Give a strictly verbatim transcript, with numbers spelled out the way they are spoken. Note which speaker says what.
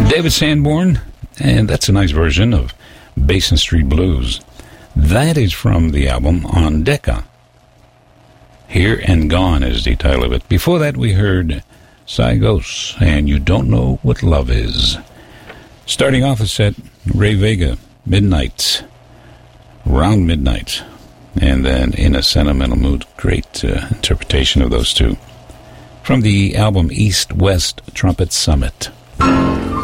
Speaker 1: David Sanborn, and that's a nice version of Basin Street Blues. That is from the album On Decca. Here and Gone is the title of it. Before that, we heard Sygos and You Don't Know What Love Is. Starting off the set, Ray Vega, Midnight, Round Midnight, and then In a Sentimental Mood. Great uh, interpretation of those two. From the album East West Trumpet Summit.